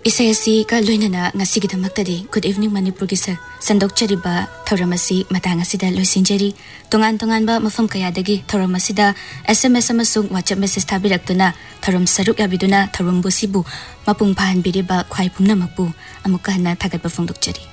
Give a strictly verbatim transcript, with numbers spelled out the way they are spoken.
Isayasi ka loinana ngasigidamaktadi Good Evening Manipur gi sir sandokchariba thoramasi matangasida loisinjari tongan tongan ba mafam kayadagi thoramasida S M S amasung WhatsApp message thabiraktuna thoram saruk yabiduna thorum busibu mapung phan biriba khwai pumna mapu amuka hana thagatba phongdokchari